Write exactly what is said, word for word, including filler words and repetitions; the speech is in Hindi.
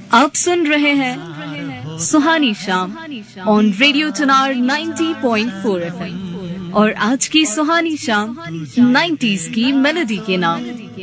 आप सुन रहे हैं सुहानी शाम ऑन रेडियो चुनार नब्बे पॉइंट चार एफएम और आज की सुहानी शाम नाइंटीज़ की मेलोडी के नाम।